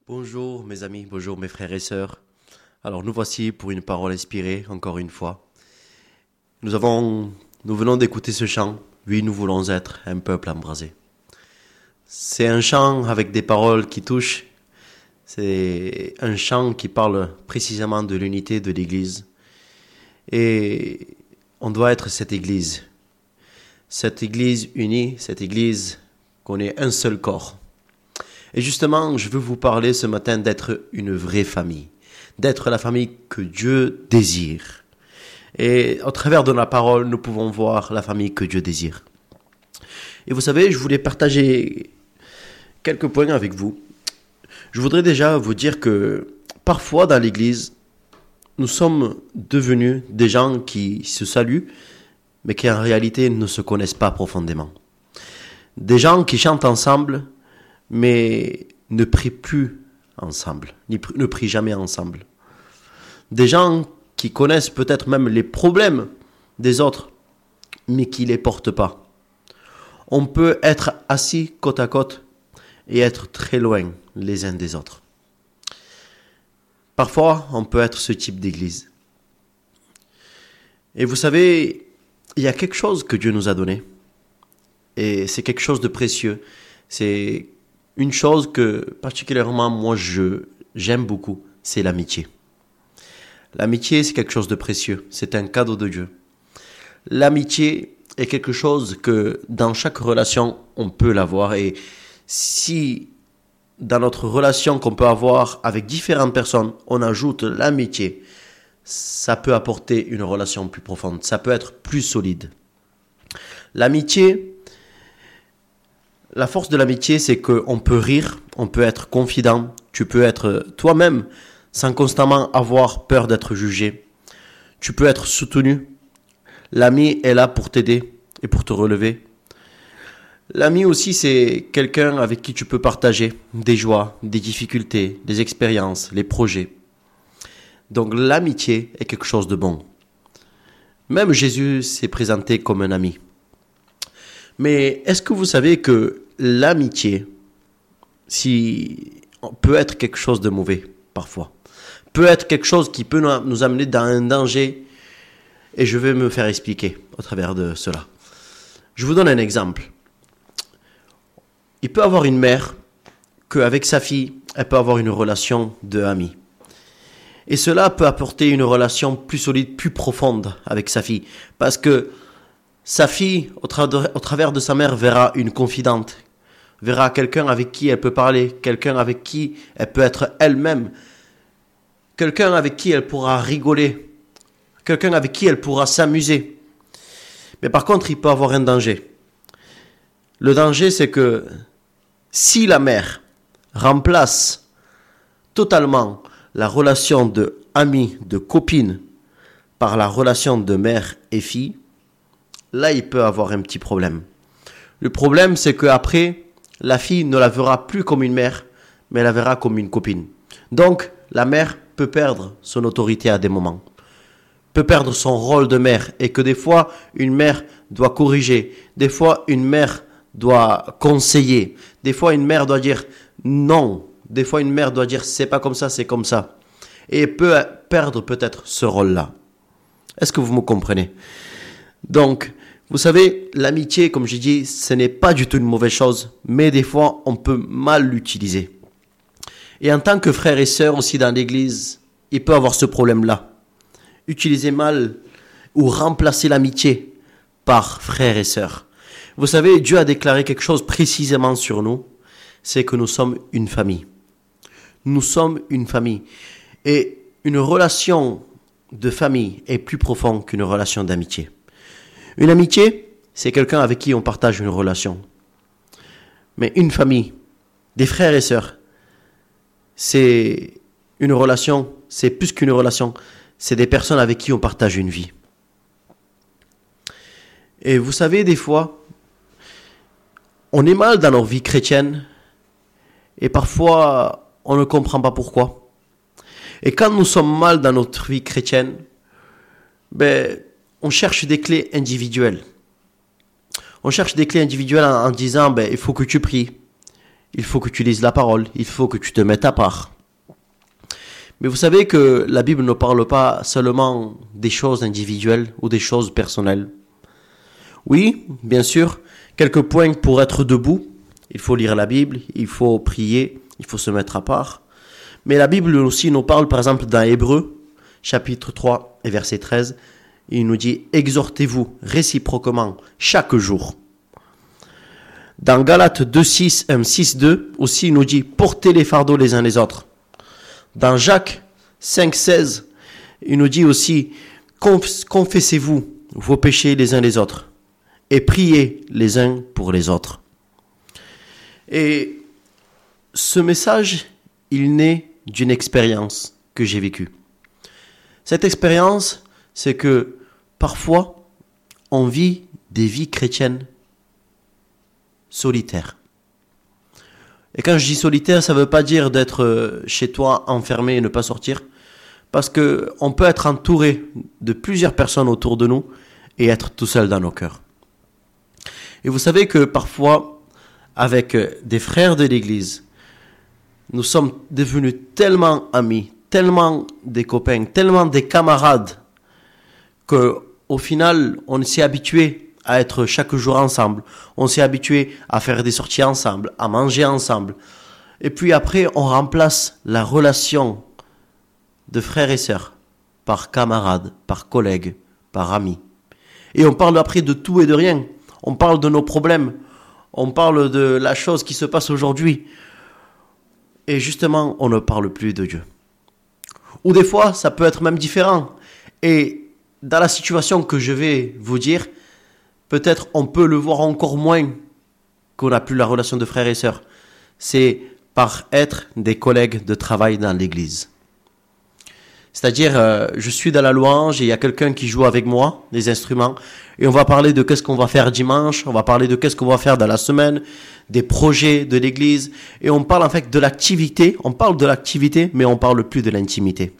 Bonjour mes amis, bonjour mes frères et sœurs. Alors nous voici pour une parole inspirée, encore une fois. Nous venons d'écouter ce chant. Oui, nous voulons être un peuple embrasé. C'est un chant avec des paroles qui touchent. C'est un chant qui parle précisément de l'unité de l'Église. Et on doit être cette Église. Cette Église unie, cette Église qu'on est un seul corps. Et justement, je veux vous parler ce matin d'être une vraie famille, d'être la famille que Dieu désire. Et au travers de la parole, nous pouvons voir la famille que Dieu désire. Et vous savez, je voulais partager quelques points avec vous. Je voudrais déjà vous dire que parfois dans l'Église, nous sommes devenus des gens qui se saluent, mais qui en réalité ne se connaissent pas profondément. Des gens qui chantent ensemble, mais ne prient plus ensemble, ne prient jamais ensemble. Des gens qui connaissent peut-être même les problèmes des autres, mais qui ne les portent pas. On peut être assis côte à côte et être très loin les uns des autres. Parfois, on peut être ce type d'église. Et vous savez, il y a quelque chose que Dieu nous a donné, et c'est quelque chose de précieux. C'est une chose que particulièrement moi j'aime beaucoup, c'est l'amitié. L'amitié, c'est quelque chose de précieux, c'est un cadeau de Dieu. L'amitié est quelque chose que dans chaque relation, on peut l'avoir. Et si dans notre relation qu'on peut avoir avec différentes personnes, on ajoute l'amitié, ça peut apporter une relation plus profonde, ça peut être plus solide. L'amitié, la force de l'amitié, c'est qu'on peut rire, on peut être confident, tu peux être toi-même sans constamment avoir peur d'être jugé. Tu peux être soutenu. L'ami est là pour t'aider et pour te relever. L'ami aussi, c'est quelqu'un avec qui tu peux partager des joies, des difficultés, des expériences, les projets. Donc l'amitié est quelque chose de bon. Même Jésus s'est présenté comme un ami. Mais est-ce que vous savez que l'amitié peut être quelque chose de mauvais parfois, peut être quelque chose qui peut nous amener dans un danger, et je vais me faire expliquer au travers de cela. Je vous donne un exemple. Il peut avoir une mère qu'avec sa fille, elle peut avoir une relation de amie. Et cela peut apporter une relation plus solide, plus profonde avec sa fille, parce que sa fille, au travers de sa mère, verra une confidente, verra quelqu'un avec qui elle peut parler, quelqu'un avec qui elle peut être elle-même, quelqu'un avec qui elle pourra rigoler, quelqu'un avec qui elle pourra s'amuser. Mais par contre, il peut avoir un danger. Le danger, c'est que si la mère remplace totalement la relation de amie, de copine, par la relation de mère et fille, là, il peut avoir un petit problème. Le problème, c'est qu'après, la fille ne la verra plus comme une mère, mais elle la verra comme une copine. Donc, la mère peut perdre son autorité à des moments, peut perdre son rôle de mère, et que des fois, une mère doit corriger, des fois, une mère doit conseiller, des fois, une mère doit dire non, des fois, une mère doit dire c'est pas comme ça, c'est comme ça, et peut perdre peut-être ce rôle-là. Est-ce que vous me comprenez ? Donc, vous savez, l'amitié, comme j'ai dit, ce n'est pas du tout une mauvaise chose, mais des fois, on peut mal l'utiliser. Et en tant que frère et sœur aussi dans l'église, il peut avoir ce problème-là. Utiliser mal ou remplacer l'amitié par frère et sœur. Vous savez, Dieu a déclaré quelque chose précisément sur nous, c'est que nous sommes une famille. Nous sommes une famille. Et une relation de famille est plus profonde qu'une relation d'amitié. Une amitié, c'est quelqu'un avec qui on partage une relation. Mais une famille, des frères et sœurs, c'est une relation, c'est plus qu'une relation, c'est des personnes avec qui on partage une vie. Et vous savez, des fois, on est mal dans notre vie chrétienne et parfois, on ne comprend pas pourquoi. Et quand nous sommes mal dans notre vie chrétienne, on cherche des clés individuelles. On cherche des clés individuelles en disant, il faut que tu pries, il faut que tu lises la parole, il faut que tu te mettes à part. Mais vous savez que la Bible ne parle pas seulement des choses individuelles ou des choses personnelles. Oui, bien sûr, quelques points pour être debout. Il faut lire la Bible, il faut prier, il faut se mettre à part. Mais la Bible aussi nous parle, par exemple, dans Hébreux, chapitre 3 et verset 13, il nous dit « Exhortez-vous réciproquement chaque jour ». Dans Galates 6:2 aussi, il nous dit « Portez les fardeaux les uns les autres ». Dans Jacques 5:16, il nous dit aussi « Confessez-vous vos péchés les uns les autres et priez les uns pour les autres ». Et ce message, il naît d'une expérience que j'ai vécue. Cette expérience, c'est que parfois, on vit des vies chrétiennes solitaires. Et quand je dis solitaire, ça ne veut pas dire d'être chez toi enfermé et ne pas sortir. Parce qu'on peut être entouré de plusieurs personnes autour de nous et être tout seul dans nos cœurs. Et vous savez que parfois, avec des frères de l'Église, nous sommes devenus tellement amis, tellement des copains, tellement des camarades, qu'au final, on s'est habitué à être chaque jour ensemble. On s'est habitué à faire des sorties ensemble, à manger ensemble. Et puis après, on remplace la relation de frères et sœurs par camarades, par collègues, par amis. Et on parle après de tout et de rien. On parle de nos problèmes. On parle de la chose qui se passe aujourd'hui. Et justement, on ne parle plus de Dieu. Ou des fois, ça peut être même différent. Et dans la situation que je vais vous dire, peut-être on peut le voir encore moins qu'on n'a plus la relation de frères et sœurs. C'est par être des collègues de travail dans l'église. C'est-à-dire, je suis dans la louange et il y a quelqu'un qui joue avec moi, des instruments, et on va parler de qu'est-ce qu'on va faire dimanche, on va parler de qu'est-ce qu'on va faire dans la semaine, des projets de l'église, et on parle en fait de l'activité, on parle de l'activité, mais on parle plus de l'intimité.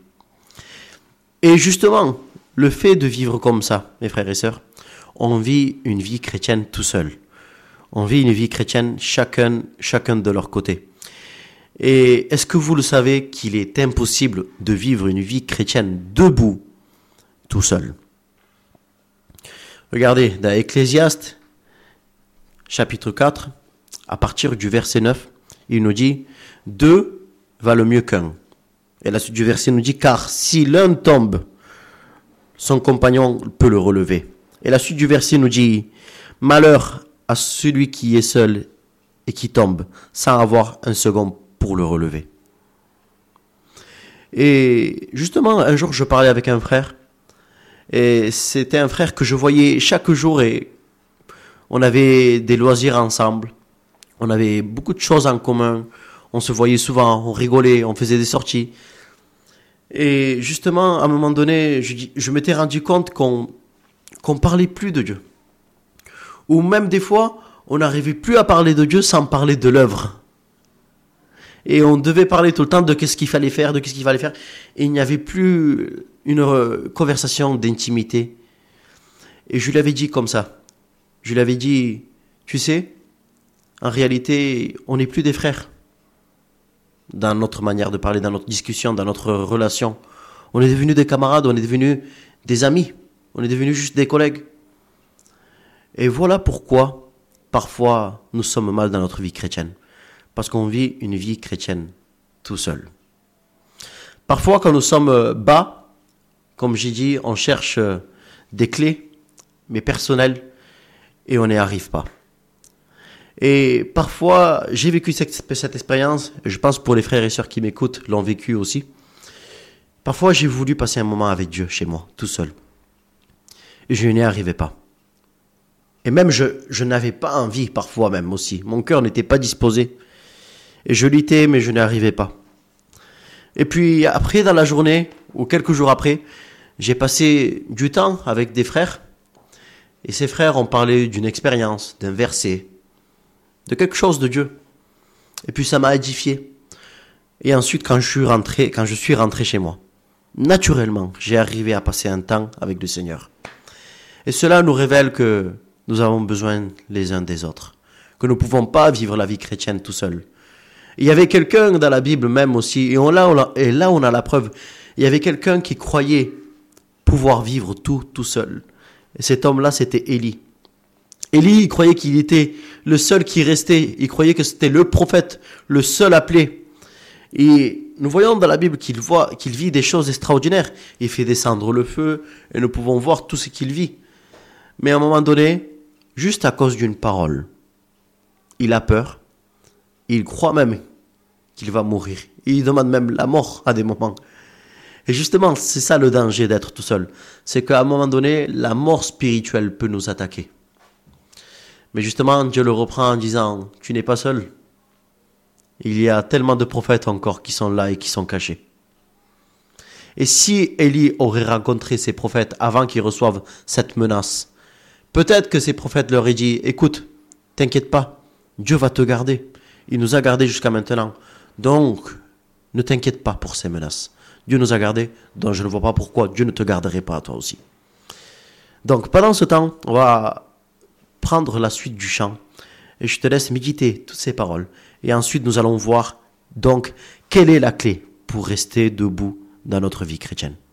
Et justement, le fait de vivre comme ça, mes frères et sœurs, on vit une vie chrétienne tout seul. On vit une vie chrétienne chacun de leur côté. Et est-ce que vous le savez qu'il est impossible de vivre une vie chrétienne debout, tout seul? Regardez, dans Ecclésiaste, chapitre 4, à partir du verset 9, il nous dit « Deux valent mieux qu'un ». Et la suite du verset nous dit « Car si l'un tombe, son compagnon peut le relever ». Et la suite du verset nous dit « Malheur à celui qui est seul et qui tombe, sans avoir un second pour le relever. » Et justement, un jour, je parlais avec un frère, et c'était un frère que je voyais chaque jour, et on avait des loisirs ensemble, on avait beaucoup de choses en commun, on se voyait souvent, on rigolait, on faisait des sorties. Et justement, à un moment donné, je m'étais rendu compte qu'on parlait plus de Dieu. Ou même des fois, on n'arrivait plus à parler de Dieu sans parler de l'œuvre. Et on devait parler tout le temps de qu'est-ce qu'il fallait faire, Et il n'y avait plus une conversation d'intimité. Et je lui avais dit comme ça. Je lui avais dit, tu sais, en réalité, on n'est plus des frères. Dans notre manière de parler, dans notre discussion, dans notre relation. On est devenus des camarades, on est devenus des amis. On est devenus juste des collègues. Et voilà pourquoi, parfois, nous sommes mal dans notre vie chrétienne. Parce qu'on vit une vie chrétienne tout seul. Parfois, quand nous sommes bas, comme j'ai dit, on cherche des clés, mais personnelles, et on n'y arrive pas. Et parfois, j'ai vécu cette expérience, je pense pour les frères et sœurs qui m'écoutent l'ont vécu aussi. Parfois, j'ai voulu passer un moment avec Dieu chez moi, tout seul. Et je n'y arrivais pas. Et même, je n'avais pas envie, parfois même aussi. Mon cœur n'était pas disposé. Et je luttais, mais je n'y arrivais pas. Et puis après, dans la journée, ou quelques jours après, j'ai passé du temps avec des frères. Et ces frères ont parlé d'une expérience, d'un verset, de quelque chose de Dieu. Et puis ça m'a édifié. Et ensuite, quand je suis rentré chez moi, naturellement, j'ai arrivé à passer un temps avec le Seigneur. Et cela nous révèle que nous avons besoin les uns des autres. Que nous ne pouvons pas vivre la vie chrétienne tout seuls. Il y avait quelqu'un dans la Bible même aussi, et là on a la preuve. Il y avait quelqu'un qui croyait pouvoir vivre tout seul. Et cet homme-là, c'était Élie. Élie, il croyait qu'il était le seul qui restait. Il croyait que c'était le prophète, le seul appelé. Et nous voyons dans la Bible qu'il vit des choses extraordinaires. Il fait descendre le feu et nous pouvons voir tout ce qu'il vit. Mais à un moment donné, juste à cause d'une parole, il a peur. Il croit même qu'il va mourir. Il demande même la mort à des moments. Et justement, c'est ça le danger d'être tout seul. C'est qu'à un moment donné, la mort spirituelle peut nous attaquer. Mais justement, Dieu le reprend en disant, tu n'es pas seul. Il y a tellement de prophètes encore qui sont là et qui sont cachés. Et si Élie aurait rencontré ces prophètes avant qu'ils reçoivent cette menace, peut-être que ces prophètes leur aient dit, écoute, t'inquiète pas, Dieu va te garder. Il nous a gardés jusqu'à maintenant. Donc, ne t'inquiète pas pour ces menaces. Dieu nous a gardés, donc je ne vois pas pourquoi Dieu ne te garderait pas à toi aussi. Donc, pendant ce temps, on va prendre la suite du chant et je te laisse méditer toutes ces paroles. Et ensuite, nous allons voir donc quelle est la clé pour rester debout dans notre vie chrétienne.